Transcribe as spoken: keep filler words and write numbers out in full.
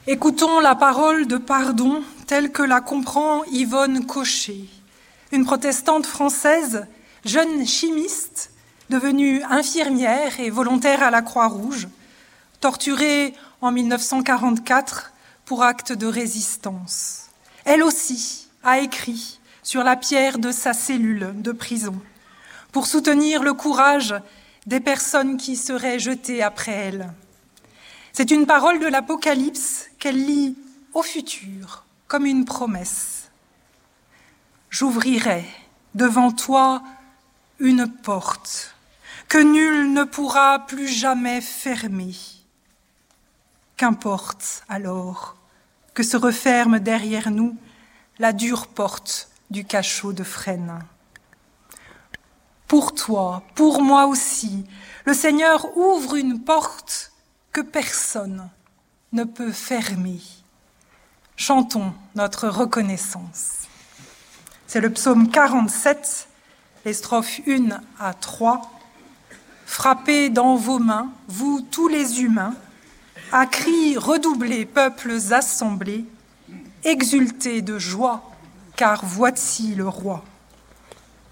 Écoutons la parole de pardon telle que la comprend Yvonne Cochet, une protestante française, jeune chimiste, devenue infirmière et volontaire à la Croix-Rouge, torturée en mille neuf cent quarante-quatre pour acte de résistance. Elle aussi a écrit sur la pierre de sa cellule de prison pour soutenir le courage des personnes qui seraient jetées après elle. C'est une parole de l'Apocalypse qu'elle lit au futur comme une promesse. J'ouvrirai devant toi une porte que nul ne pourra plus jamais fermer. Qu'importe alors que se referme derrière nous la dure porte du cachot de frêne. Pour toi, pour moi aussi, le Seigneur ouvre une porte que personne ne peut fermer. Chantons notre reconnaissance. C'est le psaume quarante-sept, les strophes un à trois. Frappez dans vos mains, vous tous les humains, à cris redoublés, peuples assemblés, exultez de joie, car voici le roi.